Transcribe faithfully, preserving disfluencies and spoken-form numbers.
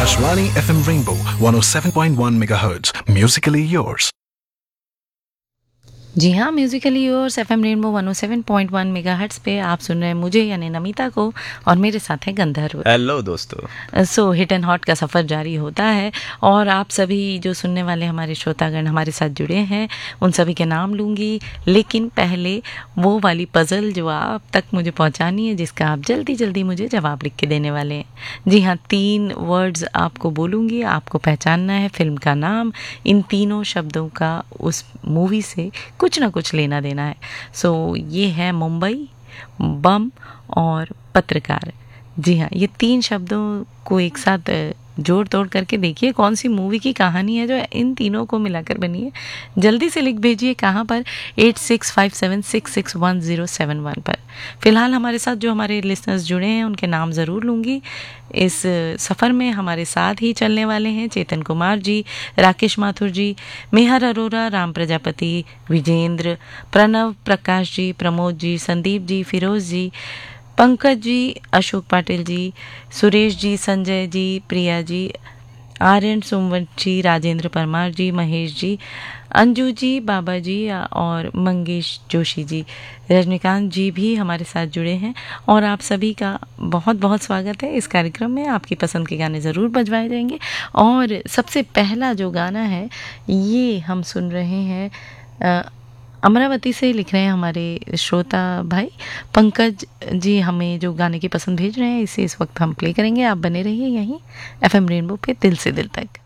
Akashvani F M Rainbow one oh seven point one megahertz. Musically yours. जी हाँ, Musically yours FM rainbow one O seven point one megahertz पे आप सुन रहे हैं मुझे यानी नमिता को, और मेरे साथ है गंधर्व। हेलो दोस्तों। सो हिट एंड हॉट का सफ़र जारी होता है और आप सभी जो सुनने वाले हमारे श्रोतागण हमारे साथ जुड़े हैं उन सभी के नाम लूँगी, लेकिन पहले वो वाली पज़ल जो आप तक मुझे पहुँचानी है जिसका आप जल्दी जल्दी मुझे जवाब लिख के देने वाले हैं। जी हाँ, तीन वर्ड्स आपको बोलूँगी, आपको पहचानना है फिल्म का नाम, इन तीनों शब्दों का उस मूवी से कुछ ना कुछ लेना देना है। सो so, ये है मुंबई, बम और पत्रकार। जी हाँ, ये तीन शब्दों को एक साथ जोड़ तोड़ करके देखिए कौन सी मूवी की कहानी है जो इन तीनों को मिलाकर बनी है। जल्दी से लिख भेजिए, कहाँ पर, eight six five seven six six one zero seven one पर। फ़िलहाल हमारे साथ जो हमारे लिसनर्स जुड़े हैं उनके नाम ज़रूर लूँगी। इस सफ़र में हमारे साथ ही चलने वाले हैं चेतन कुमार जी, राकेश माथुर जी, मेहर अरोरा, राम प्रजापति, विजेंद्र, प्रणव, प्रकाश जी, प्रमोद जी, संदीप जी, फिरोज़ जी, पंकज जी, अशोक पाटिल जी, सुरेश जी, संजय जी, प्रिया जी, आर्यन सोमवंशी, राजेंद्र परमार जी, महेश जी, अंजू जी, बाबा जी और मंगेश जोशी जी, रजनीकांत जी भी हमारे साथ जुड़े हैं। और आप सभी का बहुत बहुत स्वागत है इस कार्यक्रम में। आपकी पसंद के गाने ज़रूर बजवाए जाएंगे और सबसे पहला जो गाना है ये हम सुन रहे हैं, आ, अमरावती से लिख रहे हैं हमारे श्रोता भाई पंकज जी, हमें जो गाने की पसंद भेज रहे हैं इसे इस वक्त हम प्ले करेंगे। आप बने रहिए यहीं एफएम रेनबो पे दिल से दिल तक।